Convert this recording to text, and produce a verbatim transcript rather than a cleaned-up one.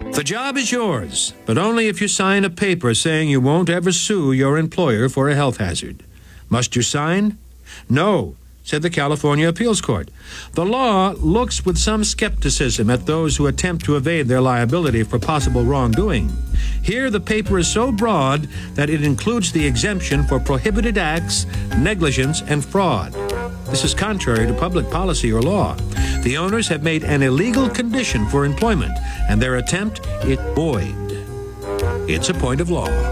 The job is yours, but only if you sign a paper saying you won't ever sue your employer for a health hazard. Must you sign? No, said the California Appeals Court. The law looks with some skepticism at those who attempt to evade their liability for possible wrongdoing. Here, the paper is so broad that it includes the exemption for prohibited acts, negligence, and fraud. This is contrary to public policy or law. The owners have made an illegal condition for employment, and their attempt is void. It's a point of law.